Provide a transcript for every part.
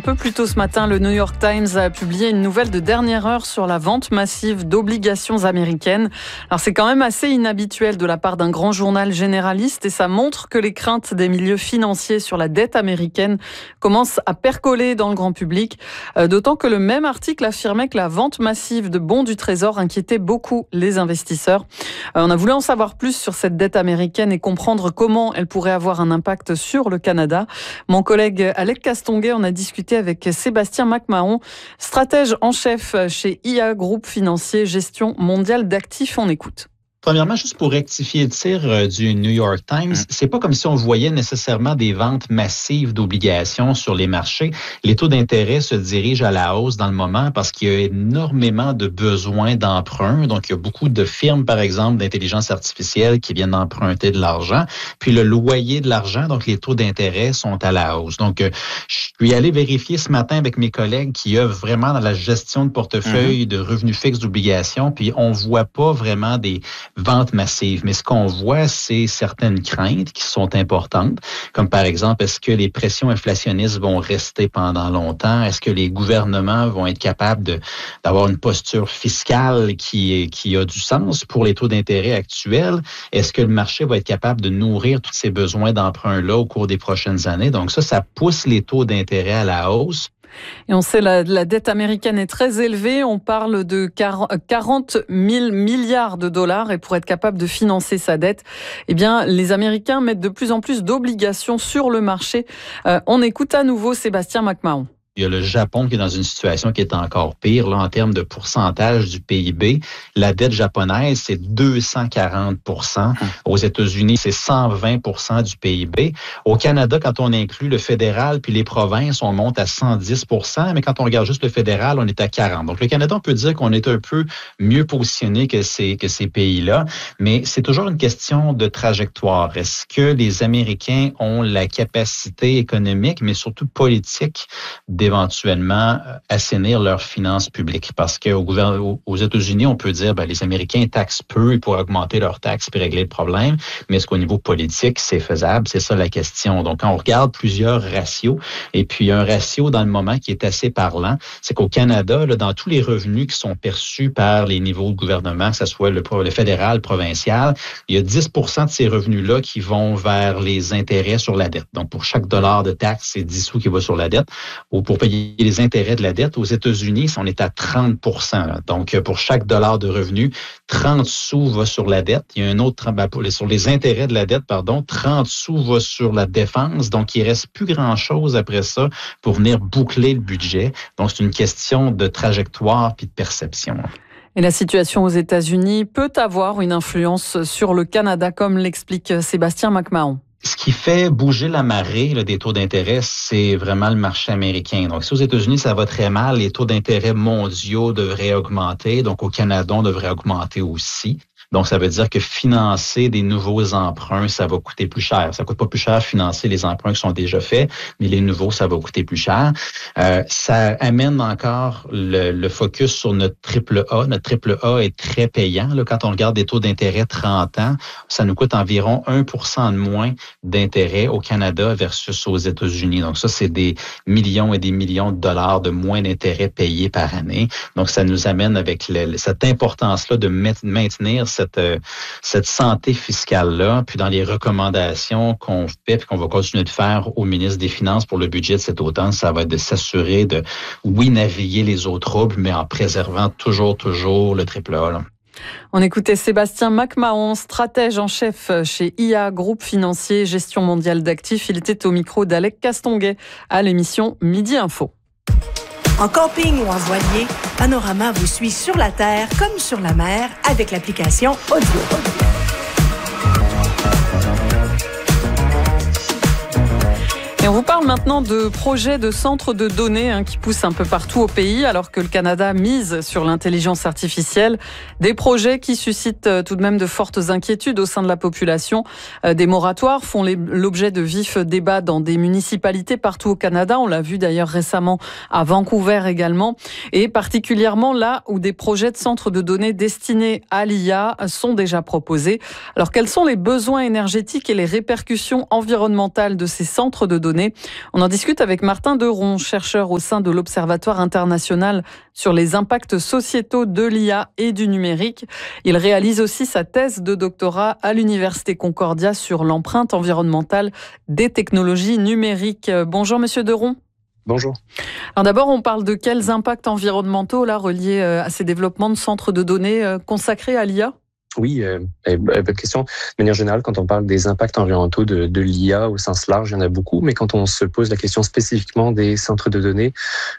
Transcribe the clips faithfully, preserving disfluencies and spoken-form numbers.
peu plus tôt ce matin, le New York Times a publié une nouvelle de dernière heure sur la vente massive d'obligations américaines. Alors c'est quand même assez inhabituel de la part d'un grand journal généraliste et ça montre que les craintes des milieux financiers sur la dette américaine commencent à percoler dans le grand public. Euh, d'autant que le même article affirmait que la vente massive de bons du Trésor inquiétait beaucoup les investisseurs. Euh, on a voulu en savoir plus sur cette dette américaine et comprendre comment elle pourrait avoir un impact sur le Canada. Mon collègue Alec Castonguay en a discuté avec Sébastien McMahon, stratège en chef chez I A Groupe Financier Gestion Mondiale d'Actifs. On écoute. Premièrement, juste pour rectifier le tir euh, du New York Times, mmh. c'est pas comme si on voyait nécessairement des ventes massives d'obligations sur les marchés. Les taux d'intérêt se dirigent à la hausse dans le moment parce qu'il y a énormément de besoins d'emprunt. Donc, il y a beaucoup de firmes, par exemple, d'intelligence artificielle qui viennent d'emprunter de l'argent. Puis le loyer de l'argent, donc les taux d'intérêt sont à la hausse. Donc, euh, je suis allé vérifier ce matin avec mes collègues qui œuvrent vraiment dans la gestion de portefeuille mmh. de revenus fixes d'obligations. Puis on voit pas vraiment des vente massive. Mais ce qu'on voit, c'est certaines craintes qui sont importantes, comme par exemple, est-ce que les pressions inflationnistes vont rester pendant longtemps? Est-ce que les gouvernements vont être capables de, d'avoir une posture fiscale qui, qui a du sens pour les taux d'intérêt actuels? Est-ce que le marché va être capable de nourrir tous ces besoins d'emprunt-là au cours des prochaines années? Donc ça, ça pousse les taux d'intérêt à la hausse. Et on sait la, la dette américaine est très élevée. On parle de quarante mille milliards de dollars et pour être capable de financer sa dette, eh bien, les Américains mettent de plus en plus d'obligations sur le marché. Euh, on écoute à nouveau Sébastien McMahon. Il y a le Japon qui est dans une situation qui est encore pire là, en termes de pourcentage du P I B. La dette japonaise, c'est deux cent quarante pour cent. Aux États-Unis, c'est cent vingt pour cent du P I B. Au Canada, quand on inclut le fédéral puis les provinces, on monte à cent dix pour cent. Mais quand on regarde juste le fédéral, on est à quarante. Donc, le Canada, on peut dire qu'on est un peu mieux positionné que ces, que ces pays-là. Mais c'est toujours une question de trajectoire. Est-ce que les Américains ont la capacité économique, mais surtout politique, d'éventuellement assainir leurs finances publiques. Parce qu'aux aux États-Unis, on peut dire ben les Américains taxent peu pour augmenter leurs taxes et régler le problème. Mais est-ce qu'au niveau politique, c'est faisable? C'est ça la question. Donc, quand on regarde plusieurs ratios, et puis un ratio dans le moment qui est assez parlant, c'est qu'au Canada, là, dans tous les revenus qui sont perçus par les niveaux de gouvernement, que ce soit le, le fédéral, le provincial, il y a dix pour cent de ces revenus-là qui vont vers les intérêts sur la dette. Donc, pour chaque dollar de taxe, c'est dix sous qui va sur la dette. Ou pour payer les intérêts de la dette. Aux États-Unis, on est à trente pour cent. Là. Donc, pour chaque dollar de revenu, trente sous va sur la dette. Il y a un autre, ben, sur les intérêts de la dette, pardon, trente sous va sur la défense. Donc, il reste plus grand-chose après ça pour venir boucler le budget. Donc, c'est une question de trajectoire puis de perception. Et la situation aux États-Unis peut avoir une influence sur le Canada, comme l'explique Sébastien McMahon. Ce qui fait bouger la marée là, des taux d'intérêt, c'est vraiment le marché américain. Donc, si aux États-Unis, ça va très mal, les taux d'intérêt mondiaux devraient augmenter. Donc, au Canada, on devrait augmenter aussi. Donc, ça veut dire que financer des nouveaux emprunts, ça va coûter plus cher. Ça coûte pas plus cher financer les emprunts qui sont déjà faits, mais les nouveaux, ça va coûter plus cher. Euh, ça amène encore le, le focus sur notre triple A. Notre triple A est très payant. Là, quand on regarde des taux d'intérêt trente ans, ça nous coûte environ un pour cent de moins d'intérêt au Canada versus aux États-Unis. Donc, ça, c'est des millions et des millions de dollars de moins d'intérêt payés par année. Donc, ça nous amène avec le, cette importance-là de maintenir Cette, cette santé fiscale-là, puis dans les recommandations qu'on fait et qu'on va continuer de faire au ministre des Finances pour le budget de cet automne, ça va être de s'assurer de, oui, naviguer les eaux troubles, mais en préservant toujours, toujours le triple A. Là. On écoutait Sébastien McMahon, stratège en chef chez I A Groupe Financier Gestion Mondiale d'Actifs. Il était au micro d'Alec Castonguay à l'émission Midi Info. En camping ou en voilier, Panorama vous suit sur la terre comme sur la mer avec l'application Audio. Et on vous parle maintenant de projets de centres de données hein, qui poussent un peu partout au pays, alors que le Canada mise sur l'intelligence artificielle. Des projets qui suscitent tout de même de fortes inquiétudes au sein de la population. Des moratoires font l'objet de vifs débats dans des municipalités partout au Canada. On l'a vu d'ailleurs récemment à Vancouver également. Et particulièrement là où des projets de centres de données destinés à l'I A sont déjà proposés. Alors quels sont les besoins énergétiques et les répercussions environnementales de ces centres de données ? données. On en discute avec Martin Deron, chercheur au sein de l'Observatoire international sur les impacts sociétaux de l'I A et du numérique. Il réalise aussi sa thèse de doctorat à l'Université Concordia sur l'empreinte environnementale des technologies numériques. Bonjour Monsieur Deron. Bonjour. Alors d'abord, on parle de quels impacts environnementaux là, reliés à ces développements de centres de données consacrés à l'I A ? Oui, euh, bonne question. De manière générale, quand on parle des impacts environnementaux de, de l'I A au sens large, il y en a beaucoup. Mais quand on se pose la question spécifiquement des centres de données,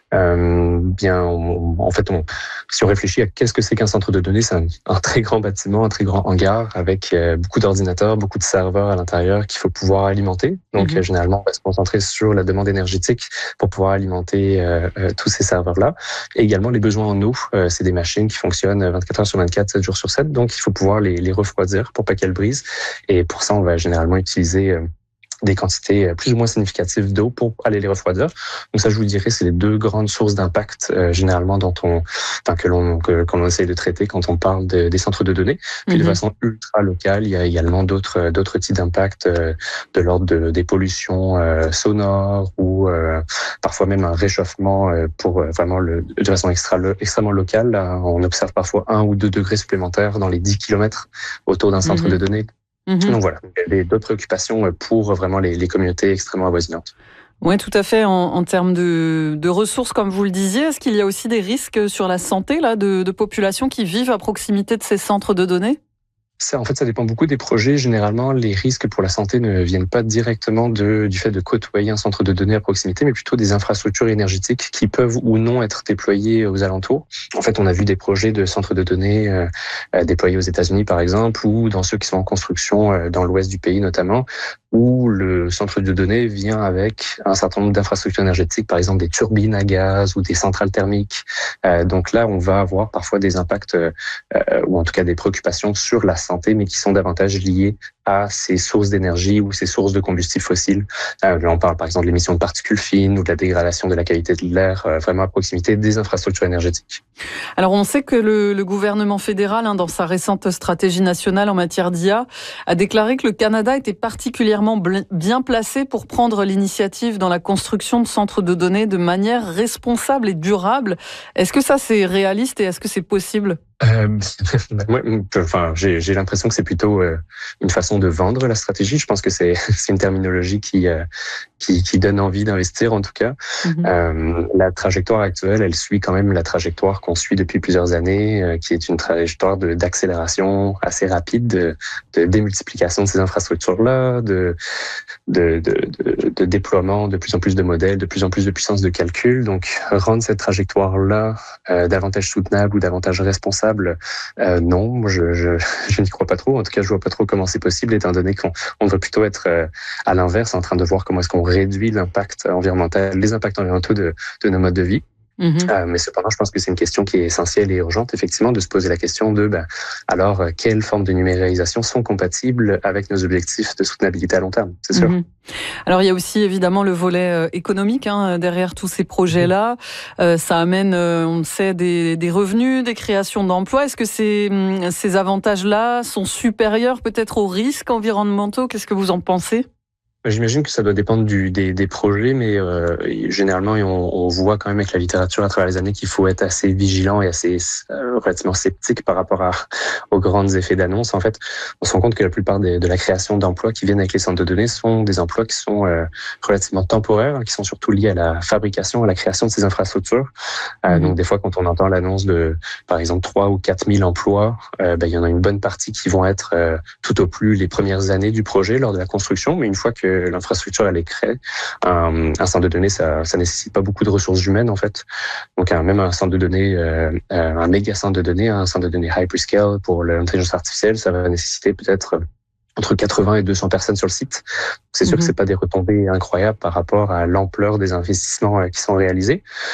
euh, bien, on, en fait, on, si on réfléchit à qu'est-ce que c'est qu'un centre de données, c'est un, un très grand bâtiment, un très grand hangar avec euh, beaucoup d'ordinateurs, beaucoup de serveurs à l'intérieur qu'il faut pouvoir alimenter. Donc, mmh. euh, généralement, on va se concentrer sur la demande énergétique pour pouvoir alimenter euh, euh, tous ces serveurs-là. Et également, les besoins en eau. Euh, c'est des machines qui fonctionnent vingt-quatre heures sur vingt-quatre, sept jours sur sept. Donc, il faut pouvoir les, les refroidir pour pas qu'elles brisent. Et pour ça, on va généralement utiliser euh, des quantités plus ou moins significatives d'eau pour aller les refroidir. Donc ça, je vous dirais, c'est les deux grandes sources d'impact euh, généralement dont on, enfin que l'on que qu'on essaie de traiter quand on parle de, des centres de données. Puis mm-hmm. de façon ultra locale, il y a également d'autres d'autres types d'impacts euh, de l'ordre de, des pollutions euh, sonores ou euh, parfois même un réchauffement euh, pour euh, vraiment le de façon extra extrêmement locale. Là, on observe parfois un ou deux degrés supplémentaires dans les dix kilomètres autour d'un centre mm-hmm. de données. Mmh. Donc voilà, il y a d'autres préoccupations pour vraiment les, les communautés extrêmement avoisinantes. Oui, tout à fait. En, en termes de, de ressources, comme vous le disiez, est-ce qu'il y a aussi des risques sur la santé là, de, de populations qui vivent à proximité de ces centres de données ? Ça, en fait, ça dépend beaucoup des projets. Généralement, les risques pour la santé ne viennent pas directement de, du fait de côtoyer un centre de données à proximité, mais plutôt des infrastructures énergétiques qui peuvent ou non être déployées aux alentours. En fait, on a vu des projets de centres de données euh, déployés aux États-Unis, par exemple, ou dans ceux qui sont en construction euh, dans l'ouest du pays, notamment, où le centre de données vient avec un certain nombre d'infrastructures énergétiques, par exemple des turbines à gaz ou des centrales thermiques. Euh, donc là, on va avoir parfois des impacts, euh, ou en tout cas des préoccupations sur la santé, mais qui sont davantage liées à ces sources d'énergie ou ces sources de combustibles fossiles. Euh, là, on parle par exemple de l'émission de particules fines ou de la dégradation de la qualité de l'air, euh, vraiment à proximité des infrastructures énergétiques. Alors on sait que le, le gouvernement fédéral, hein, dans sa récente stratégie nationale en matière d'I A, a déclaré que le Canada était particulièrement bien placé pour prendre l'initiative dans la construction de centres de données de manière responsable et durable. Est-ce que ça c'est réaliste et est-ce que c'est possible ? Euh, ouais, enfin, j'ai, j'ai l'impression que c'est plutôt euh, une façon de vendre la stratégie. Je pense que c'est, c'est une terminologie qui, euh, qui, qui donne envie d'investir, en tout cas. Mm-hmm. Euh, la trajectoire actuelle, elle suit quand même la trajectoire qu'on suit depuis plusieurs années, euh, qui est une trajectoire de, d'accélération assez rapide, de, de démultiplication de ces infrastructures-là, de, de, de, de, de déploiement de plus en plus de modèles, de plus en plus de puissance de calcul. Donc, rendre cette trajectoire-là euh, davantage soutenable ou davantage responsable, Euh, non, je, je, je n'y crois pas trop. En tout cas, je vois pas trop comment c'est possible, étant donné qu'on on devrait plutôt être euh, à l'inverse, en train de voir comment est-ce qu'on réduit l'impact environnemental, les impacts environnementaux de, de nos modes de vie. Mmh. Euh, mais cependant, je pense que c'est une question qui est essentielle et urgente, effectivement, de se poser la question de, ben, alors, euh, quelles formes de numérisation sont compatibles avec nos objectifs de soutenabilité à long terme, c'est sûr. Mmh. Alors, il y a aussi évidemment le volet euh, économique hein, derrière tous ces projets-là. Mmh. Euh, ça amène, euh, on le sait, des, des revenus, des créations d'emplois. Est-ce que ces, ces avantages-là sont supérieurs peut-être aux risques environnementaux ? Qu'est-ce que vous en pensez ? J'imagine que ça doit dépendre du, des, des projets, mais euh, généralement, on, on voit quand même avec la littérature à travers les années qu'il faut être assez vigilant et assez euh, relativement sceptique par rapport à, aux grands effets d'annonce. En fait, on se rend compte que la plupart des, de la création d'emplois qui viennent avec les centres de données sont des emplois qui sont euh, relativement temporaires, hein, qui sont surtout liés à la fabrication, à la création de ces infrastructures. Euh, mmh. Donc, des fois, quand on entend l'annonce de, par exemple, trois ou quatre mille emplois, euh, ben, il y en a une bonne partie qui vont être euh, tout au plus les premières années du projet lors de la construction, mais une fois que l'infrastructure elle est créée, un, un centre de données ça ça nécessite pas beaucoup de ressources humaines en fait. Donc un, même un centre de données, euh, un méga centre de données, un centre de données hyperscale pour l'intelligence artificielle, ça va nécessiter peut-être entre quatre-vingts et deux cents personnes sur le site. C'est sûr mm-hmm. que c'est pas des retombées incroyables par rapport à l'ampleur des investissements qui sont réalisés.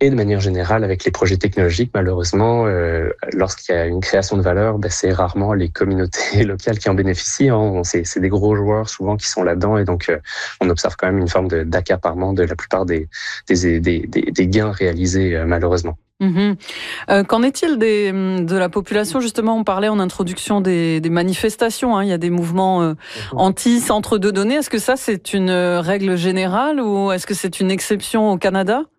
Et de manière générale, avec les projets technologiques, malheureusement, euh, lorsqu'il y a une création de valeur, ben, c'est rarement les communautés locales qui en bénéficient. Hein. C'est, c'est des gros joueurs souvent qui sont là-dedans, et donc euh, on observe quand même une forme de, d'accaparement de la plupart des, des, des, des, des gains réalisés, euh, malheureusement. Mmh. Euh, qu'en est-il des, de la population? Justement, on parlait en introduction des, des manifestations. Hein. Il y a des mouvements euh, anti-centre de données. Est-ce que ça, c'est une règle générale ou est-ce que c'est une exception au Canada?